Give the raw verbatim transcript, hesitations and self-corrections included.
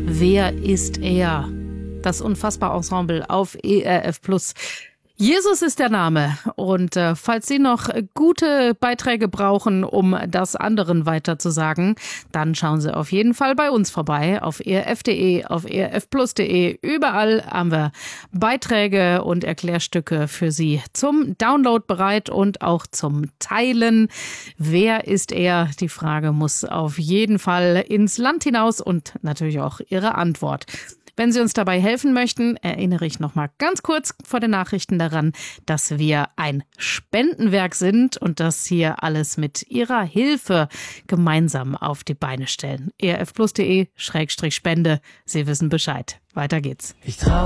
Wer ist er? Das Unfassbar-Ensemble auf E R F Plus. Jesus ist der Name. Und äh, falls Sie noch gute Beiträge brauchen, um das anderen weiterzusagen, dann schauen Sie auf jeden Fall bei uns vorbei auf E R F punkt de, auf E R F plus punkt de. Überall haben wir Beiträge und Erklärstücke für Sie zum Download bereit und auch zum Teilen. Wer ist er? Die Frage muss auf jeden Fall ins Land hinaus und natürlich auch Ihre Antwort. Wenn Sie uns dabei helfen möchten, erinnere ich noch mal ganz kurz vor den Nachrichten daran, dass wir ein Spendenwerk sind und das hier alles mit Ihrer Hilfe gemeinsam auf die Beine stellen. E R F plus punkt de Schrägstrich Spende. Sie wissen Bescheid. Weiter geht's. Ich trau